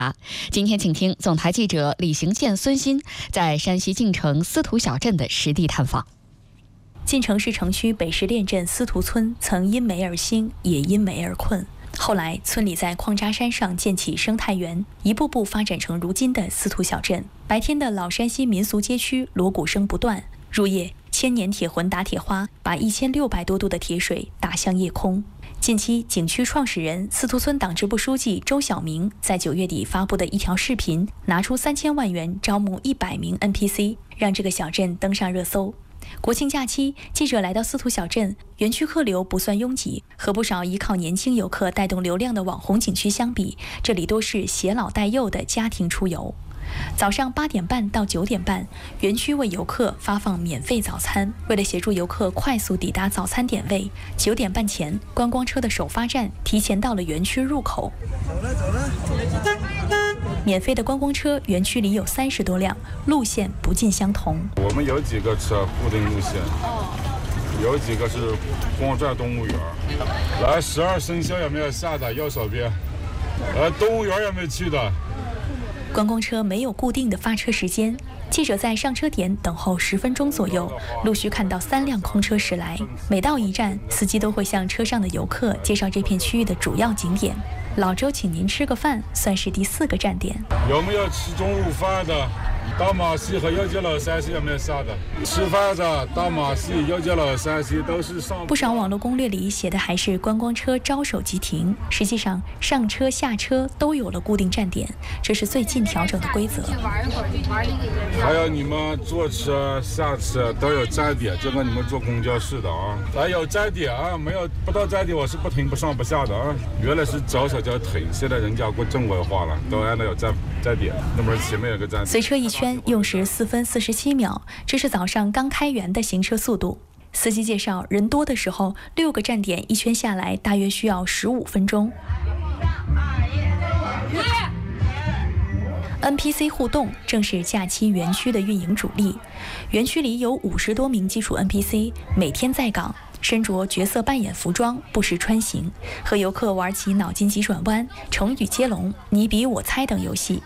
今天请听总台记者李行健、孙鑫在山西晋城司徒小镇的实地探访。 晋城市城区北石练镇司徒村曾因煤而兴，也因煤而困。后来，村里在矿渣山上建起生态园，一步步发展成如今的司徒小镇。白天的老山西民俗街区锣鼓声不断，入夜，千年铁魂打铁花把1600多度的铁水打向夜空。近期，景区创始人、司徒村党支部书记周晓明在9月底发布的一条视频，拿出3000万元招募100名 NPC， 让这个小镇登上热搜。国庆假期，记者来到司徒小镇，园区客流不算拥挤，和不少依靠年轻游客带动流量的网红景区相比，这里多是携老带幼的家庭出游。早上8点半到9点半，园区为游客发放免费早餐。为了协助游客快速抵达早餐点位，9点半前，观光车的首发站提前到了园区入口。走了。免费的观光车，园区里有30多辆，路线不尽相同。 我们有几个车固定路线，有几个是光转动物园。来，12生肖有没有下的？右手边。动物园有没有去的？ 观光车没有固定的发车时间，记者在上车点等候10分钟左右，陆续看到3辆空车驶来。每到一站，司机都会向车上的游客介绍这片区域的主要景点。老周请您吃个饭，算是第4个站点。 有没有吃中午饭的？大马戏和右街老山西有没有下的？吃饭的大马戏、右街老山西都是上。 不少网络攻略里写的还是观光车招手即停，实际上上车下车都有了固定站点，这是最近调整的规则。 还有你们坐车下车都有站点，就跟你们坐公交似的啊。有站点啊，没有不到站点我是不停不上不下的啊。原来是招手就停，现在人家过正规化了，都按照有站点，那么前面有个站点。 随车一圈用时4分47秒，这是早上刚开园的行车速度。司机介绍，人多的时候6个站点一圈下来大约需要15分钟。NPC 互动正是假期园区的运营主力。园区里有50多名基础 NPC， 每天在岗，身着角色扮演服装，不时穿行，和游客玩起脑筋急转弯、成语接龙、你比我猜等游戏。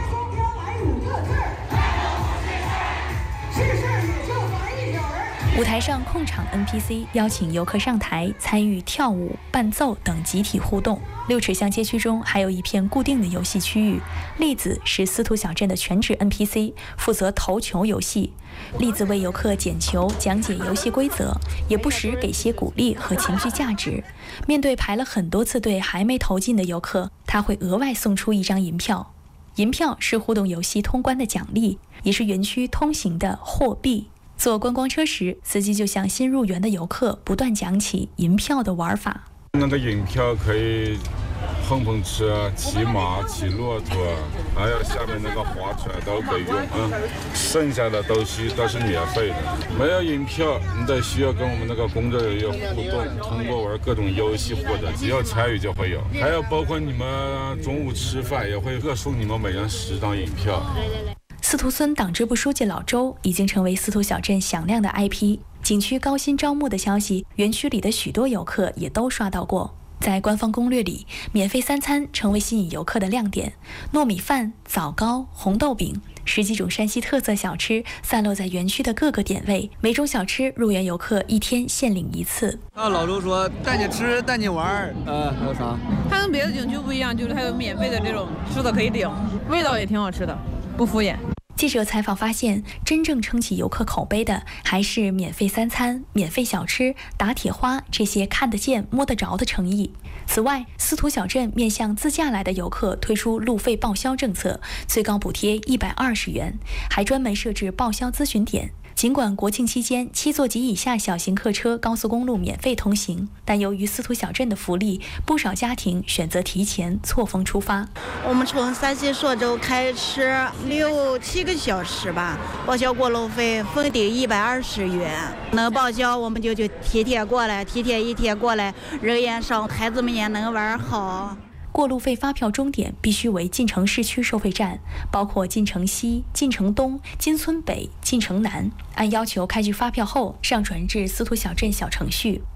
舞台上控场 NPC 邀请游客上台参与跳舞、伴奏等集体互动。6尺巷街区中还有一片固定的游戏区域，栗子是司徒小镇的全职 NPC， 负责投球游戏。栗子为游客捡球、讲解游戏规则，也不时给些鼓励和情绪价值。面对排了很多次队还没投进的游客，他会额外送出1张银票。银票是互动游戏通关的奖励，也是园区通行的货币。坐观光车时，司机就向新入园的游客不断讲起银票的玩法。 那个银票可以碰碰车、骑马、骑骆驼，还有下面那个划船都可以用啊。剩下的都是免费的。没有银票，你得需要跟我们那个工作人员互动，通过玩各种游戏获得，只要参与就会有。还有包括你们中午吃饭也会各送你们每人10张银票。 司徒村党支部书记老周已经成为司徒小镇响亮的 IP， 景区高薪招募的消息，园区里的许多游客也都刷到过。在官方攻略里，免费3餐成为吸引游客的亮点，糯米饭、枣糕、红豆饼10几种山西特色小吃散落在园区的各个点位，每种小吃入园游客1天限领1次。 老周说带你吃带你玩，还有啥？ 它跟别的景区不一样，就是它有免费的这种吃的可以领，味道也挺好吃的，不敷衍。 记者采访发现，真正撑起游客口碑的还是免费3餐、免费小吃、打铁花这些看得见摸得着的诚意。此外，司徒小镇面向自驾来的游客推出路费报销政策，最高补贴120元，还专门设置报销咨询点。尽管国庆期间7座及以下小型客车高速公路免费通行，但由于司徒小镇的福利，不少家庭选择提前错峰出发。 我们从山西朔州开车6、7个小时吧，报销过路费封顶120元，能报销我们就提前过来，提前1天过来，人也少，孩子们也能玩好。 过路费发票终点必须为晋城市区收费站，包括晋城西、晋城东、金村北、晋城南。按要求开具发票后，上传至司徒小镇小程序。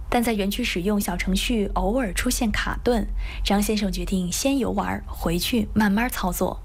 但在园区使用小程序偶尔出现卡顿，张先生决定先游玩，回去慢慢操作。